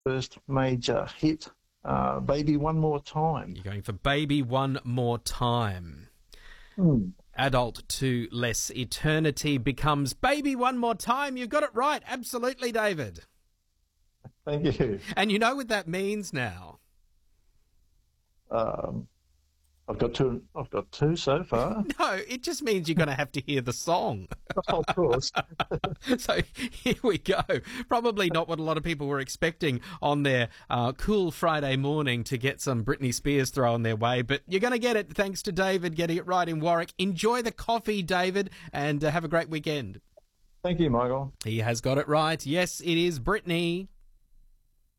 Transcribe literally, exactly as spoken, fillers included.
first major hit, uh, Baby One More Time. You're going for Baby One More Time. Hmm. Adult to Less Eternity becomes Baby One More Time. You've got it right. Absolutely, David. Thank you. And you know what that means now. Um, I've got two. I've got two so far. No, it just means you're going to have to hear the song. Of course. So here we go. Probably not what a lot of people were expecting on their uh, cool Friday morning to get some Britney Spears thrown their way, but you're going to get it thanks to David getting it right in Warwick. Enjoy the coffee, David, and uh, have a great weekend. Thank you, Michael. He has got it right. Yes, it is Britney.